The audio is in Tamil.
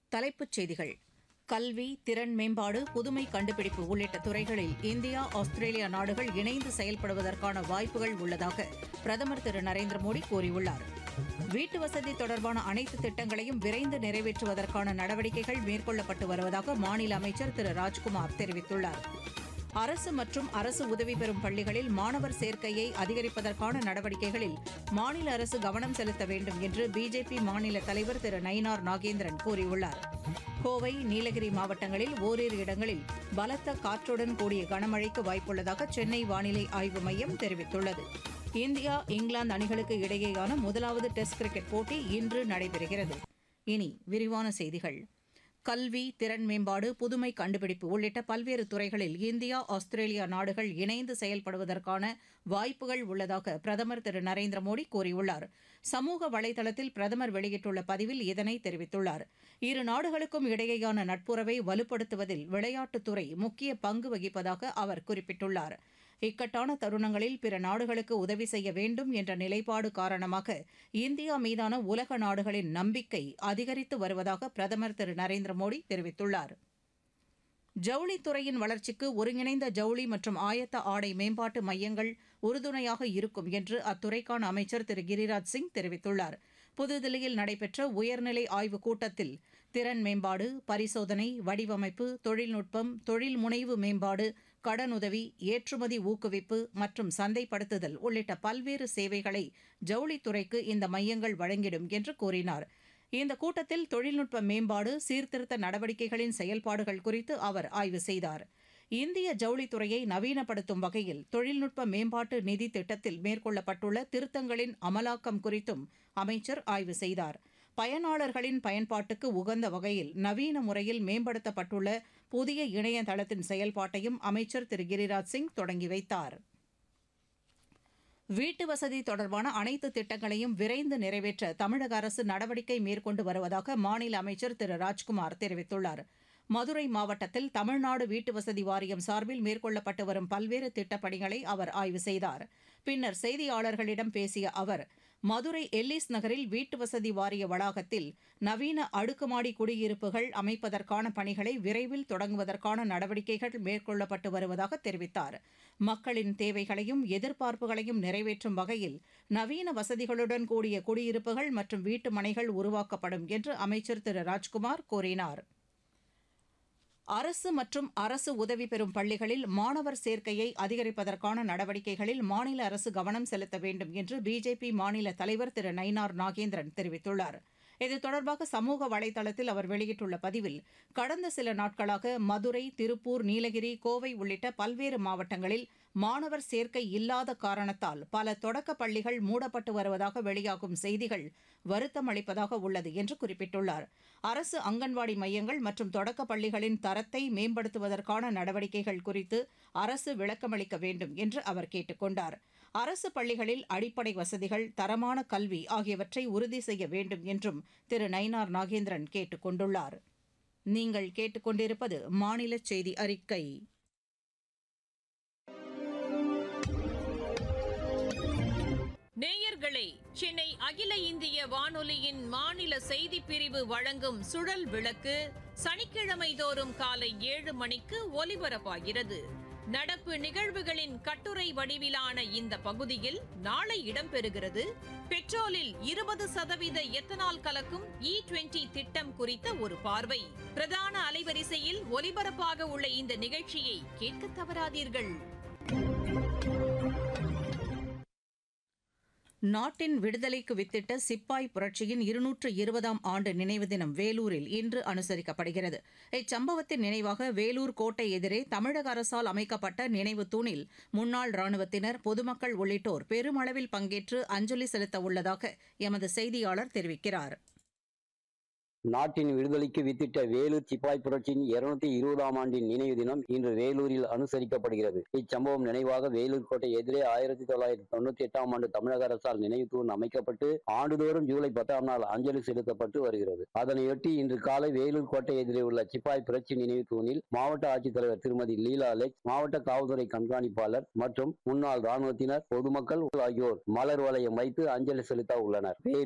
தலைப்புச் செய்திகள். கல்வி, திறன் மேம்பாடு, புதுமை கண்டுபிடிப்பு உள்ளிட்ட துறைகளில் இந்தியா, ஆஸ்திரேலியா நாடுகள் இணைந்து செயல்படுவதற்கான வாய்ப்புகள் உள்ளதாக பிரதமர் திரு நரேந்திர மோடி கூறியுள்ளார். வீட்டு வசதி தொடர்பான அனைத்து திட்டங்களையும் விரைந்து நிறைவேற்றுவதற்கான நடவடிக்கைகள் மேற்கொள்ளப்பட்டு வருவதாக மாநில அமைச்சர் திரு ராஜ்குமார் தெரிவித்துள்ளார். அரசு மற்றும் அரசு உதவி பெறும் பள்ளிகளில் மாணவர் சேர்க்கையை அதிகரிப்பதற்கான நடவடிக்கைகளில் மாநில அரசு கவனம் செலுத்த வேண்டும் என்று பிஜேபி மாநில தலைவர் திரு நயினார் நாகேந்திரன் கூறியுள்ளார். கோவை, நீலகிரி மாவட்டங்களில் ஓரிரு இடங்களில் பலத்த காற்றுடன் கூடிய கனமழைக்கு வாய்ப்புள்ளதாக சென்னை வானிலை ஆய்வு மையம் தெரிவித்துள்ளது. இந்தியா, இங்கிலாந்து அணிகளுக்கு இடையேயான முதலாவது டெஸ்ட் கிரிக்கெட் போட்டி இன்று நடைபெறுகிறது. இனி விரிவான செய்திகள். கல்வி, திறன் மேம்பாடு, புதுமை கண்டுபிடிப்பு உள்ளிட்ட பல்வேறு துறைகளில் இந்தியா, ஆஸ்திரேலியா நாடுகள் இணைந்து செயல்படுவதற்கான வாய்ப்புகள் உள்ளதாக பிரதமர் திரு நரேந்திர மோடி கூறியுள்ளார். சமூக வலைதளத்தில் பிரதமர் வெளியிட்டுள்ள பதிவில் இதனை தெரிவித்துள்ளார். இரு நாடுகளுக்கும் இடையேயான நட்புறவை வலுப்படுத்துவதில் விளையாட்டுத்துறை முக்கிய பங்கு வகிப்பதாக அவர் குறிப்பிட்டுள்ளார். இக்கட்டான தருணங்களில் பிற நாடுகளுக்கு உதவி செய்ய வேண்டும் என்ற நிலைப்பாடு காரணமாக இந்தியா மீதான உலக நாடுகளின் நம்பிக்கை அதிகரித்து வருவதாக பிரதமர் திரு நரேந்திர மோடி தெரிவித்துள்ளார். ஜவுளித்துறையின் வளர்ச்சிக்கு ஒருங்கிணைந்த ஜவுளி மற்றும் ஆயத்த ஆடை மேம்பாட்டு மையங்கள் உறுதுணையாக இருக்கும் என்று அத்துறைக்கான அமைச்சர் திரு கிரிராஜ் சிங் தெரிவித்துள்ளார். புதுதில்லியில் நடைபெற்ற உயர்நிலை ஆய்வுக் கூட்டத்தில் திறன் மேம்பாடு, பரிசோதனை, வடிவமைப்பு, தொழில்நுட்பம், தொழில் முனைவு மேம்பாடு, கடனுதவி, ஏற்றுமதி ஊக்குவிப்பு மற்றும் சந்தைப்படுத்துதல் உள்ளிட்ட பல்வேறு சேவைகளை ஜவுளித்துறைக்கு இந்த மையங்கள் வழங்கிடும் என்று கூறினார். இந்த கூட்டத்தில் தொழில்நுட்ப மேம்பாடு, சீர்திருத்த நடவடிக்கைகளின் செயல்பாடுகள் குறித்து அவர் ஆய்வு செய்தார். இந்திய ஜவுளித்துறையை நவீனப்படுத்தும் வகையில் தொழில்நுட்ப மேம்பாட்டு நிதி திட்டத்தில் மேற்கொள்ளப்பட்டுள்ள திருத்தங்களின் அமலாக்கம் குறித்தும் அமைச்சர் ஆய்வு செய்தார். பயனாளர்களின் பயன்பாட்டுக்கு உகந்த வகையில் நவீன முறையில் மேம்படுத்தப்பட்டுள்ள புதிய இணையதளத்தின் செயல்பாட்டையும் அமைச்சர் திரு கிரிராஜ் சிங் தொடங்கி வைத்தார். வீட்டு வசதி தொடர்பான அனைத்து திட்டங்களையும் விரைந்து நிறைவேற்ற தமிழக அரசு நடவடிக்கை மேற்கொண்டு வருவதாக மாநில அமைச்சர் திரு ராஜ்குமார் தெரிவித்துள்ளார். மதுரை மாவட்டத்தில் தமிழ்நாடு வீட்டு வசதி வாரியம் சார்பில் மேற்கொள்ளப்பட்டு வரும் பல்வேறு திட்டப்பணிகளை அவர் ஆய்வு செய்தார். பின்னர் செய்தியாளர்களிடம் பேசிய அவர், மதுரை எல்லிஸ் நகரில் வீட்டு வசதி வாரிய வளாகத்தில் நவீன அடுக்குமாடி குடியிருப்புகள் அமைப்பதற்கான பணிகளை விரைவில் தொடங்குவதற்கான நடவடிக்கைகள் மேற்கொள்ளப்பட்டு வருவதாக தெரிவித்தார். மக்களின் தேவைகளையும் எதிர்பார்ப்புகளையும் நிறைவேற்றும் வகையில் நவீன வசதிகளுடன் கூடிய குடியிருப்புகள் மற்றும் வீட்டு மனைகள் உருவாக்கப்படும் என்று அமைச்சர் திரு ராஜ்குமார் கூறினார். அரசு மற்றும் அரசு உதவி பெறும் பள்ளிகளில் மாணவர் சேர்க்கையை அதிகரிப்பதற்கான நடவடிக்கைகளில் மாநில அரசு கவனம் செலுத்த வேண்டும் என்று பிஜேபி மாநில தலைவர் திரு நயினார் நாகேந்திரன் தெரிவித்துள்ளார். இது தொடர்பாக சமூக வலைதளத்தில் அவர் வெளியிட்டுள்ள பதிவில், கடந்த சில நாட்களாக மதுரை, திருப்பூர், நீலகிரி, கோவை உள்ளிட்ட பல்வேறு மாவட்டங்களில் மாணவர் சேர்க்கை இல்லாத காரணத்தால் பல தொடக்கப் பள்ளிகள் மூடப்பட்டு வருவதாக வெளியாகும் செய்திகள் வருத்தம் அளிப்பதாக உள்ளது என்று குறிப்பிட்டுள்ளார். அரசு அங்கன்வாடி மையங்கள் மற்றும் தொடக்கப் பள்ளிகளின் தரத்தை மேம்படுத்துவதற்கான நடவடிக்கைகள் குறித்து அரசு விளக்கமளிக்க வேண்டும் என்று அவர் கேட்டுக் கொண்டார். அரசு பள்ளிகளில் அடிப்படை வசதிகள், தரமான கல்வி ஆகியவற்றை உறுதி செய்ய வேண்டும் என்றும் திரு நயினார் நாகேந்திரன் கேட்டுக் கொண்டுள்ளார். நீங்கள் கேட்டுக்கொண்டிருப்பது மாநில செய்தி அறிக்கை. நேயர்களே, சென்னை அகில இந்திய வானொலியின் மாநில செய்திப் பிரிவு வழங்கும் சுழல் விளக்கு சனிக்கிழமை தோறும் காலை 7 மணிக்கு ஒலிபரப்பாகிறது. நடப்பு நிகழ்வுகளின் கட்டுரை வடிவிலான இந்த பகுதியில் நாளை இடம்பெறுகிறது. பெட்ரோலில் 20% எத்தனால் கலக்கும் E20 திட்டம் குறித்த ஒரு பார்வை. பிரதான அலைவரிசையில் ஒலிபரப்பாக உள்ள இந்த நிகழ்ச்சியை கேட்க தவறாதீர்கள். நாட்டின் விடுதலைக்கு வித்திட்ட சிப்பாய் புரட்சியின் 220ஆம் ஆண்டு நினைவு தினம் வேலூரில் இன்று அனுசரிக்கப்படுகிறது. இச்சம்பவத்தின் நினைவாக வேலூர் கோட்டை எதிரே தமிழக அரசால் அமைக்கப்பட்ட நினைவு தூணில் முன்னாள் ராணுவத்தினர், பொதுமக்கள் உள்ளிட்டோர் பெருமளவில் பங்கேற்று அஞ்சலி செலுத்த உள்ளதாக எமது செய்தியாளர் தெரிவிக்கிறார். நாட்டின் விடுதலைக்கு வித்திட்ட வேலூர் சிப்பாய் புரட்சியின் 220ஆம் ஆண்டின் நினைவு தினம் இன்று வேலூரில் அனுசரிக்கப்படுகிறது. இச்சம்பவம் நினைவாக வேலூர் கோட்டை எதிரே 1998ஆம் ஆண்டு தமிழக அரசால் நினைவு தூண் அமைக்கப்பட்டு ஆண்டுதோறும் ஜூலை 10ஆம் நாள் அஞ்சலி செலுத்தப்பட்டு வருகிறது. அதனையொட்டி இன்று காலை வேலூர் கோட்டை எதிரே உள்ள சிப்பாய் புரட்சி நினைவு தூணில் மாவட்ட ஆட்சித்தலைவர் திருமதி லீலா அலெக்ஸ், மாவட்ட காவல்துறை கண்காணிப்பாளர் மற்றும் முன்னாள் ராணுவத்தினர், பொதுமக்கள் ஆகியோர் மலர் வளையம் வைத்து அஞ்சலி செலுத்த உள்ளனர்.